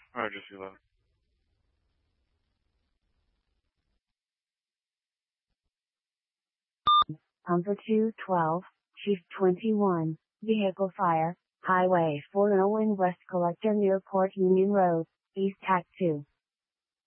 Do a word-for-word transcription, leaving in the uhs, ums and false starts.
Roger, see you later. Number two twelve, Chief twenty-one, Vehicle Fire, Highway four oh one West Collector near Port Union Road, East Act two.